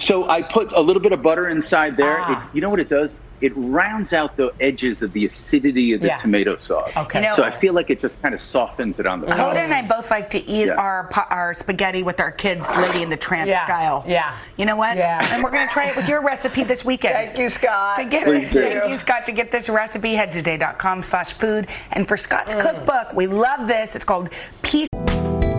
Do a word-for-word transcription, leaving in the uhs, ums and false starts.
So I put a little bit of butter inside there. Ah. It, you know what it does? It rounds out the edges of the acidity of the Yeah. tomato sauce. Okay. You know- so I feel like it just kind of softens it on the Hoda palate. and I both like to eat Yeah. our pa- our spaghetti with our kids, Lady in the Tramp Yeah. style. Yeah. You know what? Yeah. And we're going to try it with your recipe this weekend. Thank you, Scott. To get Please do. Thank you, Scott. To get this recipe, head to today dot com slash food. And for Scott's Mm. cookbook, we love this. It's called Peace